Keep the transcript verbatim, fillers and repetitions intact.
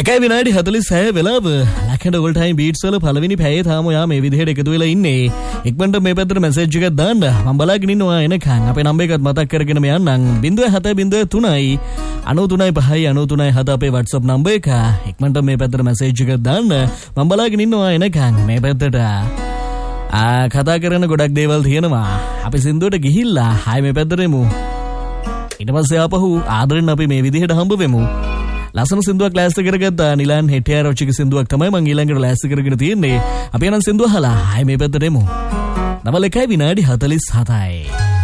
එකයි විනාඩි හතළිස් හය වෙලාව ලැකෙන්ඩ ඕල් ටයිම් බීට්ස් වල පළවෙනි පැයේ තාම යා මේ විදිහට එකතු වෙලා ඉන්නේ. ඉක්මනට මේ පැත්තට මැසේජ් එකක් දාන්න. මම බලාගෙන ඉන්නවා එනකන්. අපේ නම්බර් එකත් මතක් කරගෙන මේ යන්නම්. zero seven zero three ninety-three five ninety-three seven අපේ WhatsApp නම්බර් එක. ඉක්මනට මේ පැත්තට මැසේජ් එකක් දාන්න. මම බලාගෙන ඉන්නවා එනකන් මේ පැත්තට. ආ කතා කරන ගොඩක් දේවල් තියෙනවා. අපි සින්දුවට ගිහිල්ලා ආයි මේ පැත්තට එමු. ඊට පස්සේ ආපහු ආදරෙන් අපි මේ විදිහට හම්බ වෙමු. ලස්සන සින්දුවක් ලෑස්ති කරගත්තා. නිලන් හෙටියා රොච්චිගේ සින්දුවක් තමයි මම ඊළඟට ලෑස්ති කරගෙන තියෙන්නේ. අපි යන සින්දුව අහලා ආයි මේ පැත්තට එමු. නවල එකයි විනාඩි හතළිස් හතයි.